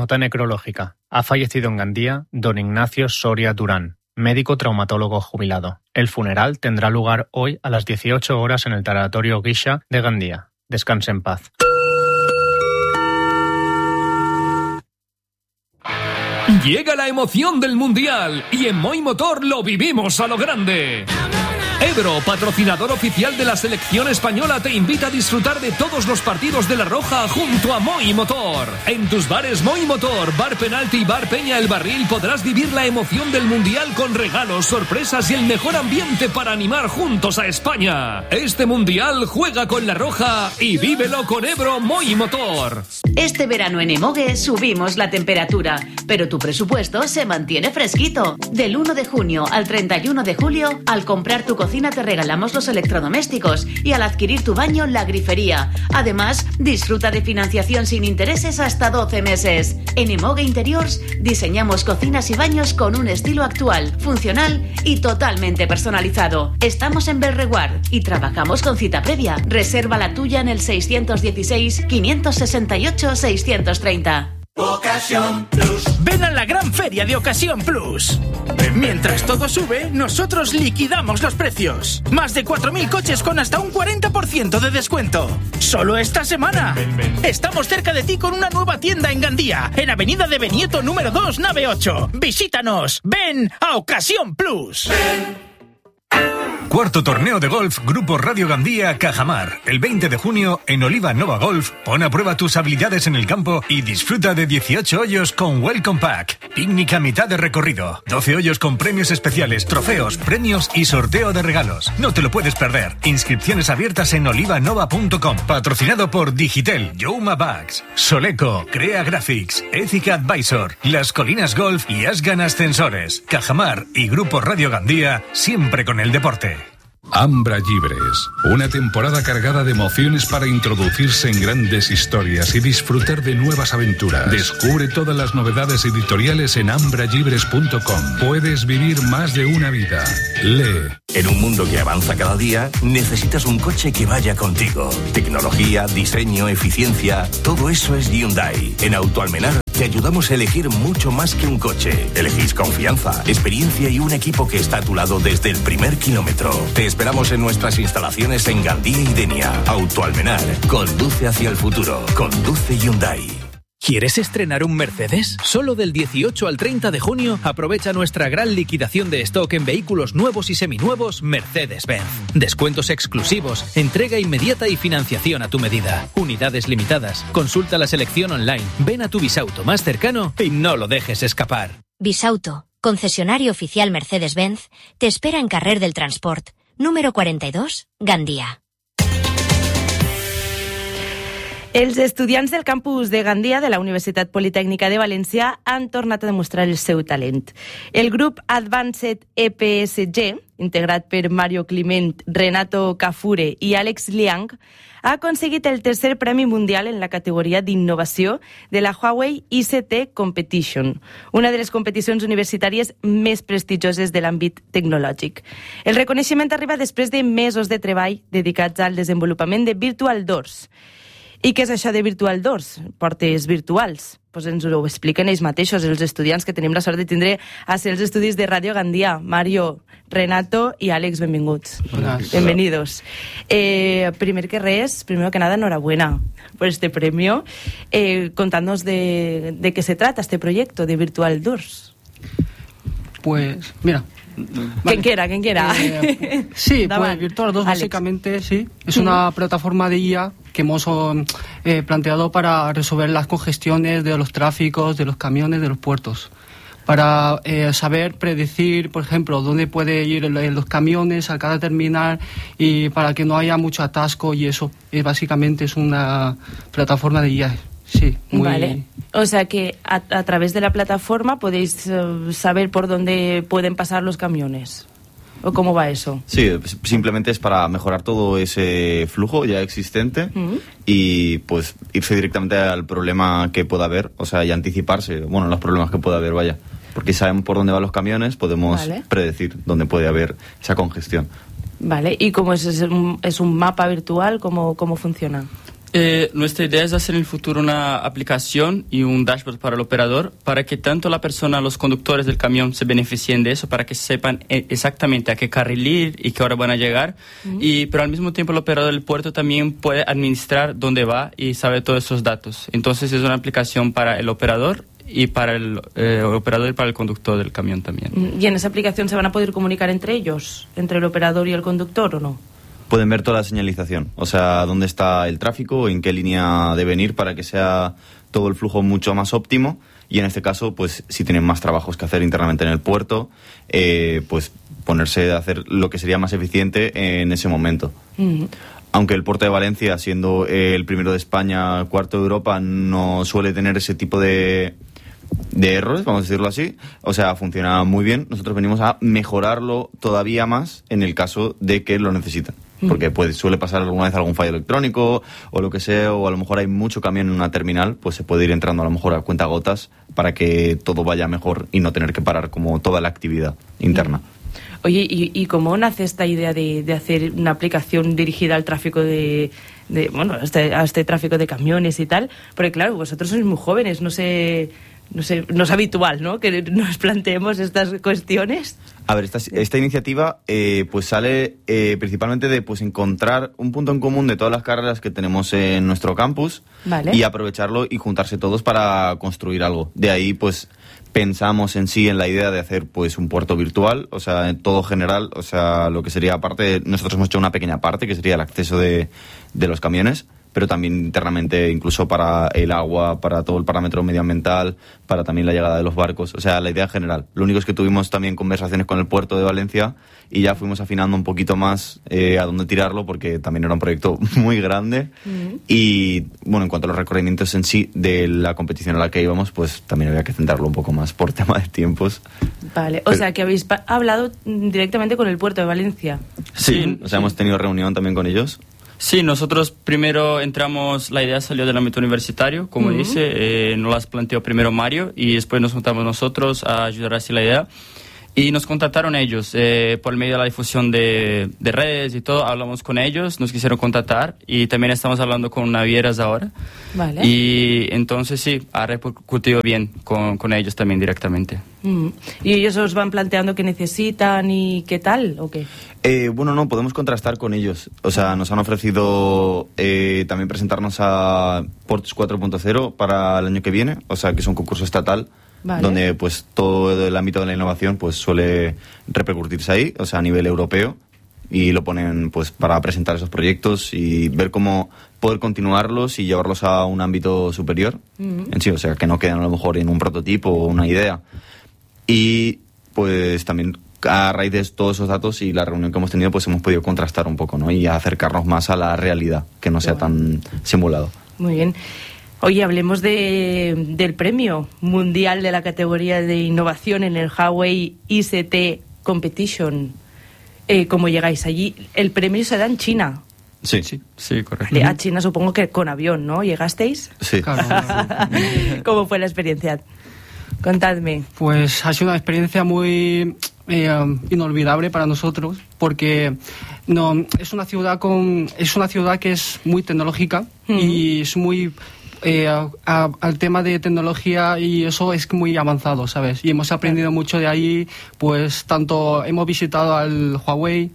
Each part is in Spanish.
Nota necrológica. Ha fallecido en Gandía don Ignacio Soria Durán, médico traumatólogo jubilado. El funeral tendrá lugar hoy a las 18 horas en el tanatorio Guisha de Gandía. Descanse en paz. Llega la emoción del Mundial y en Moi Motor lo vivimos a lo grande. Ebro, patrocinador oficial de la selección española, te invita a disfrutar de todos los partidos de La Roja junto a Moi Motor. En tus bares Moi Motor, Bar Penalti y Bar Peña El Barril podrás vivir la emoción del Mundial con regalos, sorpresas y el mejor ambiente para animar juntos a España. Este Mundial juega con La Roja y vívelo con Ebro Moi Motor. Este verano en Emogue subimos la temperatura, pero tu presupuesto se mantiene fresquito. Del 1 de junio al 31 de julio, al comprar tu cocina te regalamos los electrodomésticos y al adquirir tu baño, la grifería. Además, disfruta de financiación sin intereses hasta 12 meses. En Emogue Interiors diseñamos cocinas y baños con un estilo actual, funcional y totalmente personalizado. Estamos en Belreguard y trabajamos con cita previa. Reserva la tuya en el 616 568 630. Ocasión Plus. Ven a la gran feria de Ocasión Plus. Mientras todo sube, nosotros liquidamos los precios. Más de 4.000 coches con hasta un 40% de descuento. Solo esta semana. Estamos cerca de ti con una nueva tienda en Gandía, en Avenida de Benieto número 2, nave 8. Visítanos. Ven a Ocasión Plus. Cuarto torneo de golf Grupo Radio Gandía Cajamar. El 20 de junio en Oliva Nova Golf. Pon a prueba tus habilidades en el campo y disfruta de 18 hoyos con Welcome Pack. Picnic a mitad de recorrido. 12 hoyos con premios especiales, trofeos, premios y sorteo de regalos. No te lo puedes perder. Inscripciones abiertas en olivanova.com. Patrocinado por Digitel, Youma Bags, Soleco, Crea Graphics, Ethica Advisor, Las Colinas Golf y Asgan Ascensores. Cajamar y Grupo Radio Gandía, siempre con el deporte. Ambra Llibres, una temporada cargada de emociones para introducirse en grandes historias y disfrutar de nuevas aventuras. Descubre todas las novedades editoriales en ambrallibres.com. Puedes vivir más de una vida. Lee. En un mundo que avanza cada día, necesitas un coche que vaya contigo. Tecnología, diseño, eficiencia, todo eso es Hyundai. En Autoalmenar te ayudamos a elegir mucho más que un coche. Elegís confianza, experiencia y un equipo que está a tu lado desde el primer kilómetro. Te esperamos en nuestras instalaciones en Gandía y Denia. Autoalmenar, conduce hacia el futuro. Conduce Hyundai. ¿Quieres estrenar un Mercedes? Solo del 18 al 30 de junio aprovecha nuestra gran liquidación de stock en vehículos nuevos y seminuevos Mercedes-Benz. Descuentos exclusivos, entrega inmediata y financiación a tu medida. Unidades limitadas. Consulta la selección online. Ven a tu Bisauto más cercano y no lo dejes escapar. Bisauto, concesionario oficial Mercedes-Benz, te espera en Carrer del Transport, número 42, Gandía. Els estudiants del campus de Gandia de la Universitat Politècnica de València han tornat a demostrar el seu talent. El grup Advanced EPSG, integrat per Mario Climent, Renato Cafure i Alex Liang, ha aconseguit el tercer Premi Mundial en la categoria d'innovació de la Huawei ICT Competition, una de les competicions universitàries més prestigioses de l'àmbit tecnològic. El reconeixement arriba després de mesos de treball dedicats al desenvolupament de Virtual Doors. I què és això de Virtual Doors? Portes virtuals. Pues ens ho expliquen ells mateixos, els estudiants que tenim la sort de tindre a ser els estudis de Ràdio Gandia. Mario, Renato i Àlex, benvinguts. Bienvenidos. Primero que nada, enhorabuena por este premio. Contadnos de qué se trata este proyecto de Virtual Doors. Pues, mira... Vale. Quien quiera. Sí, pues Virtual Doors básicamente sí, es una plataforma de IA que hemos planteado para resolver las congestiones de los tráficos, de los camiones, de los puertos. Para saber predecir, por ejemplo, dónde puede ir los camiones a cada terminal y para que no haya mucho atasco y eso. Básicamente es una plataforma de IA. Sí, muy... Vale. O sea que a través de la plataforma podéis saber por dónde pueden pasar los camiones. ¿O cómo va eso? Sí, simplemente es para mejorar todo ese flujo ya existente y pues irse directamente al problema que pueda haber, o sea, y anticiparse, bueno, los problemas que pueda haber, vaya. Porque sabemos por dónde van los camiones, podemos predecir dónde puede haber esa congestión. Vale, ¿y cómo es un mapa virtual? ¿Cómo funciona? Nuestra idea es hacer en el futuro una aplicación y un dashboard para el operador para que tanto la persona, los conductores del camión se beneficien de eso, para que sepan exactamente a qué carril ir y qué hora van a llegar. Pero al mismo tiempo el operador del puerto también puede administrar dónde va y sabe todos esos datos. Entonces es una aplicación para el operador y para el operador y para el conductor del camión también. ¿Y en esa aplicación se van a poder comunicar entre ellos, entre el operador y el conductor o no? Pueden ver toda la señalización, o sea, dónde está el tráfico, en qué línea deben ir para que sea todo el flujo mucho más óptimo. Y en este caso, pues si tienen más trabajos que hacer internamente en el puerto, pues ponerse a hacer lo que sería más eficiente en ese momento. Aunque el puerto de Valencia, siendo el primero de España, cuarto de Europa, no suele tener ese tipo de errores, vamos a decirlo así. O sea, funciona muy bien. Nosotros venimos a mejorarlo todavía más en el caso de que lo necesiten. Porque suele pasar alguna vez algún fallo electrónico o lo que sea, o a lo mejor hay mucho camión en una terminal, pues se puede ir entrando a lo mejor a cuentagotas para que todo vaya mejor y no tener que parar como toda la actividad interna. Oye, ¿y cómo nace esta idea de hacer una aplicación dirigida al tráfico a este tráfico de camiones y tal? Porque claro, vosotros sois muy jóvenes, no es habitual, ¿no?, que nos planteemos estas cuestiones. A ver, esta iniciativa pues sale principalmente de pues encontrar un punto en común de todas las carreras que tenemos en nuestro campus, vale, y aprovecharlo y juntarse todos para construir algo. De ahí pues pensamos en la idea de hacer pues un puerto virtual, o sea, en todo general, o sea, lo que sería aparte, nosotros hemos hecho una pequeña parte que sería el acceso de los camiones, pero también internamente incluso para el agua, para todo el parámetro medioambiental, para también la llegada de los barcos, o sea, la idea general. Lo único es que tuvimos también conversaciones con el puerto de Valencia y ya fuimos afinando un poquito más a dónde tirarlo, porque también era un proyecto muy grande. Y bueno, en cuanto a los recorrimientos en sí de la competición a la que íbamos, pues también había que centrarlo un poco más por tema de tiempos. Vale, o sea que habéis hablado directamente con el puerto de Valencia. Sí, o sea, hemos tenido reunión también con ellos. Sí, nosotros primero entramos, la idea salió del ámbito universitario, como dice, nos las planteó primero Mario y después nos juntamos nosotros a ayudar así la idea. Y nos contactaron ellos por medio de la difusión de redes y todo. Hablamos con ellos, nos quisieron contactar y también estamos hablando con navieras ahora. Vale. Y entonces sí, ha repercutido bien con ellos también directamente. ¿Y ellos os van planteando qué necesitan y qué tal o qué? Bueno, no, podemos contrastar con ellos. O sea, nos han ofrecido también presentarnos a Ports 4.0 para el año que viene, o sea, que es un concurso estatal. Vale. Donde pues todo el ámbito de la innovación pues suele repercutirse ahí, o sea, a nivel europeo, y lo ponen pues para presentar esos proyectos y ver cómo poder continuarlos y llevarlos a un ámbito superior en sí, o sea, que no quedan a lo mejor en un prototipo o una idea. Y pues también a raíz de todos esos datos y la reunión que hemos tenido, pues hemos podido contrastar un poco, ¿no?, y acercarnos más a la realidad, que no sea tan simulado. Muy bien. Oye, hablemos del premio mundial de la categoría de innovación en el Huawei ICT Competition. ¿Cómo llegáis allí? El premio se da en China. Sí, correcto. Vale, a China supongo que con avión, ¿no? ¿Llegasteis? Sí. Claro. ¿Cómo fue la experiencia? Contadme. Pues ha sido una experiencia muy inolvidable para nosotros, porque es una ciudad que es muy tecnológica y es muy al tema de tecnología, y eso es muy avanzado, ¿sabes? Y hemos aprendido mucho de ahí, pues tanto hemos visitado al Huawei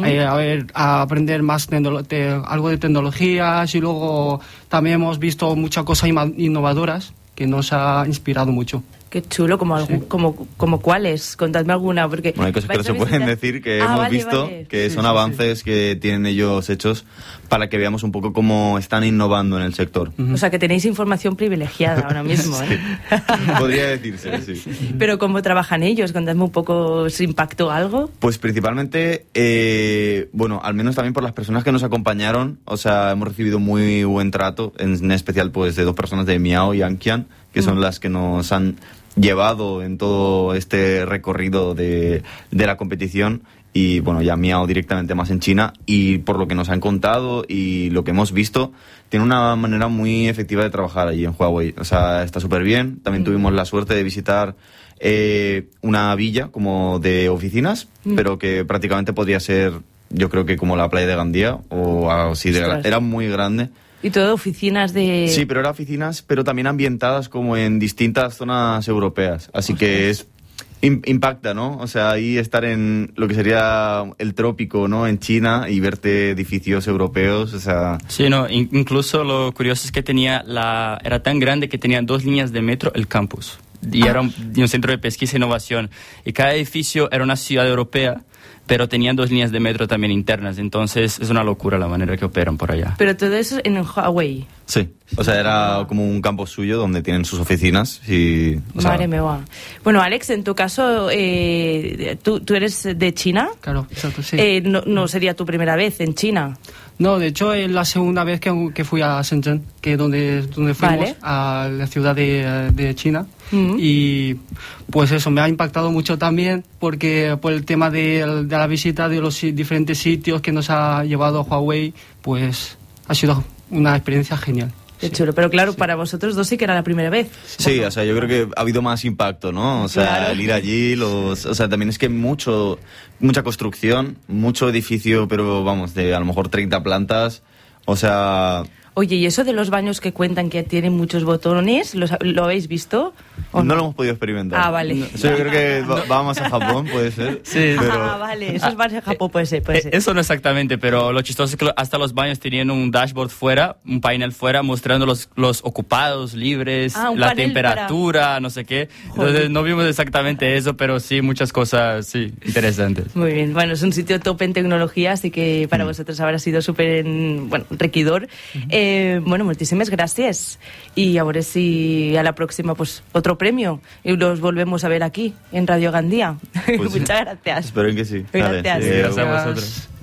a aprender más algo de tecnologías, y luego también hemos visto muchas cosas innovadoras que nos ha inspirado mucho. Qué chulo, como cuáles, contadme alguna, porque bueno, hay cosas que no se pueden decir, que hemos visto, que son avances que tienen ellos hechos para que veamos un poco cómo están innovando en el sector. O sea, que tenéis información privilegiada ahora mismo, ¿eh? Podría decirse, sí. Pero ¿cómo trabajan ellos? Contadme un poco, ¿se impactó algo? Pues principalmente, bueno, al menos también por las personas que nos acompañaron, o sea, hemos recibido muy buen trato, en especial pues de dos personas de Miao y Anqian, que son las que nos han llevado en todo este recorrido de la competición, y bueno, ya Miao directamente más en China, y por lo que nos han contado y lo que hemos visto, tiene una manera muy efectiva de trabajar allí en Huawei, o sea, está súper bien. También tuvimos la suerte de visitar una villa como de oficinas, pero que prácticamente podría ser, yo creo que como la playa de Gandía o así, era muy grande. Y todo oficinas de... Sí, pero eran oficinas, pero también ambientadas como en distintas zonas europeas. Así que es... impacta, ¿no? O sea, ahí estar en lo que sería el trópico, ¿no? En China y verte edificios europeos, o sea... Sí, no, incluso lo curioso es que era tan grande que tenía 2 líneas de metro el campus. Y era un centro de pesquisa e innovación. Y cada edificio era una ciudad europea, pero tenían 2 líneas de metro también internas. Entonces es una locura la manera que operan por allá. Pero todo eso en Huawei. Sí, o sea, era como un campo suyo donde tienen sus oficinas y... Madre mía. Bueno, Alex, en tu caso, ¿tú eres de China? Claro, exacto, sí. No sería tu primera vez en China. No, de hecho es la segunda vez que fui a Shenzhen, que es donde fuimos, a la ciudad de China. Y pues eso, me ha impactado mucho también porque por el tema de la visita de los diferentes sitios que nos ha llevado Huawei, pues ha sido una experiencia genial. Qué chulo, pero claro, para vosotros dos sí que era la primera vez. Sí, o sea, yo creo que ha habido más impacto, ¿no? O sea, claro. El ir allí, o sea, también es que mucha construcción, mucho edificio, pero vamos, de a lo mejor 30 plantas, o sea... Oye, ¿y eso de los baños que cuentan que tienen muchos botones, lo habéis visto? No lo hemos podido experimentar. Ah, vale. Eso yo creo que va más a Japón, puede ser. Sí, pero... Ah, vale, eso es más a Japón, puede ser. Eso no exactamente, pero lo chistoso es que hasta los baños tenían un dashboard fuera, un panel fuera, mostrando los ocupados, libres, la temperatura, no sé qué. Entonces no vimos exactamente eso, pero sí, muchas cosas, sí, interesantes. Muy bien, bueno, es un sitio top en tecnología, así que para vosotros habrá sido súper, enriquidor. Bueno, muchísimas gracias. Y a ver si a la próxima, pues, otro premio. Y los volvemos a ver aquí, en Radio Gandía. Pues, muchas gracias. Espero que sí. Gracias. Vale, gracias a vosotros.